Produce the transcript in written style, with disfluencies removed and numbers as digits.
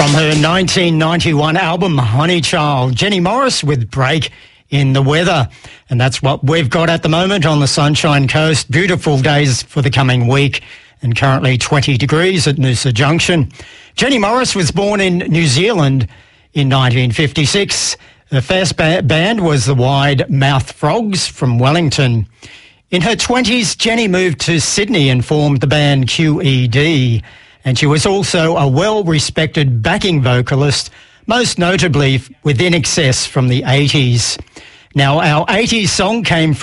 From her 1991 album, Honey Child, Jenny Morris with Break in the Weather. And that's what we've got at the moment on the Sunshine Coast. Beautiful days for the coming week and currently 20 degrees at Noosa Junction. Jenny Morris was born in New Zealand in 1956. Her first band was the Wide Mouth Frogs from Wellington. In her 20s, Jenny moved to Sydney and formed the band QED. And she was also a well-respected backing vocalist, most notably with INXS from the 80s. Now, our 80s song came from